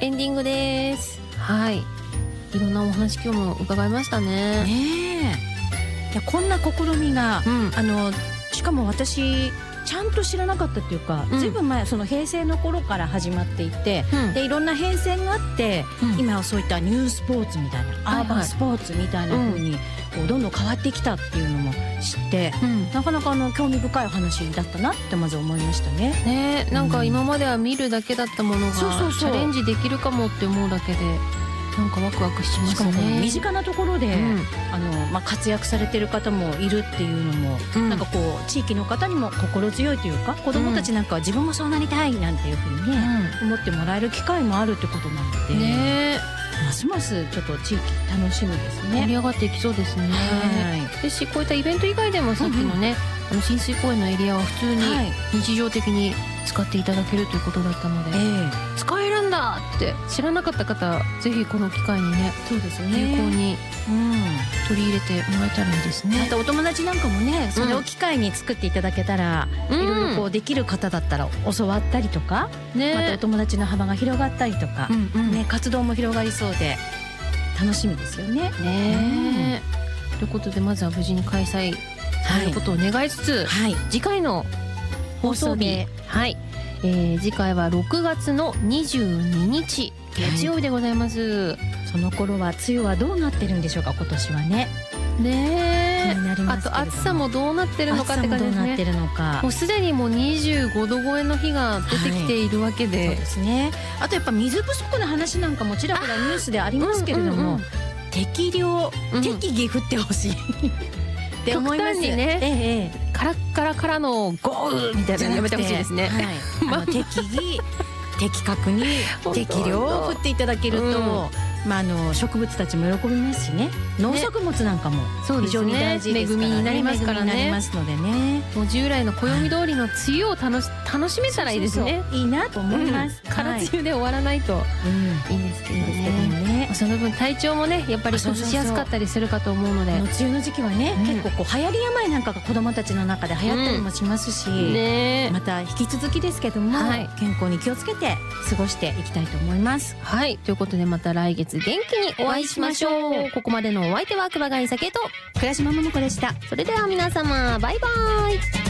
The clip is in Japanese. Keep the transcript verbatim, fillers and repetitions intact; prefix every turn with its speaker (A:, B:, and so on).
A: エンディングです。はい、いろんなお話今日も伺いましたね。
B: ねえ、いやこんな試みが、うん、あのしかも私ちゃんと知らなかったっていうか、うん、ずいぶん前、その平成の頃から始まっていて、うん、でいろんな変遷があって、うん、今はそういったニュースポーツみたいな、はいはい、アーバンスポーツみたいな風に、こうどんどん変わってきたっていうのも知って、うん、なかなかあの興味深い話だったなってまず思いましたね。
A: ね、なんか今までは見るだけだったものが、うん、そうそうそう、チャレンジできるかもって思うだけでなんかワクワクしますね。しかも
B: 身近なところで、うん、あのまあ、活躍されてる方もいるっていうのも、うん、なんかこう地域の方にも心強いというか、子どもたちなんかは自分もそうなりたいなんていうふうにね、うん、思ってもらえる機会もあるってことなので、ね、ますますちょっと地域楽しみですね。
A: 盛り上がっていきそうですね。はい、ですし、こういったイベント以外でもさっきのね、うんうん、あの親水公園のエリアは普通に日常的に使っていただけるということだったので、はい、使えるんだって知らなかった方、ぜひこの機会にね、
B: そうですね、
A: 有効に、うん、取り入れてもらえたらいいですね。
B: あとお友達なんかもね、それを機会に作っていただけたら、うん、いろいろこうできる方だったら教わったりとか、ね、またお友達の幅が広がったりとか、うんうん、ね、活動も広がりそうで楽しみですよね。
A: ね、うん、ということでまずは無事に開催されることを願いつつ、はい、次回の放送日、はい、えー、次回はろくがつのにじゅうににち月曜日でございます、はい、
B: その頃は梅雨はどうなってるんでしょうか、今年はね。
A: ねえ、
B: 気になりますけれども、
A: あと暑さもどうなってるのかって感じですね。
B: 暑さもどうなってるのか、
A: もうすでにもうにじゅうごど超えの日が出てきているわけで、はい、
B: そうですね。あとやっぱ水不足の話なんかもちらほらニュースでありますけれども、うんうんうん、適量、うん、適宜降ってほしいって思います。
A: 極端にね、ええ、カラッカラからの豪雨みたいなのやめてほしいですね。
B: はい、あの適宜的確に適量を降っていただけると、うん、まあ、あの植物たちも喜びますしね、農作物なんかも非常に大事ですからね、
A: 恵みになりますからね、
B: 恵みになりますのでね、
A: もう従来の暦通りの梅雨を楽し、楽しめたらいいですね。
B: そうそうそう、いいなと思います、
A: うん、空梅雨で終わらないといいんですけどね。その分体調もねやっぱり崩しやすかったりするかと思うので、
B: 梅雨の時期はね、うん、結構こう流行り病なんかが子どもたちの中で流行ったりもしますし、うんね、また引き続きですけども、はい、健康に気をつけて過ごしていきたいと思います。
A: はい、ということでまた来月元気にお会いしましょう。ここまでのお相手は熊谷酒と
B: 倉島桃子でした。
A: それでは皆様バイバイ。